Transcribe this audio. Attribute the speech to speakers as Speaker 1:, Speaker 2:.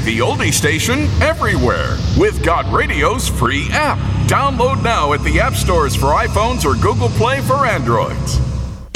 Speaker 1: the oldie station everywhere with God Radio's free app. Download now at the app stores for iPhones or Google Play for Androids.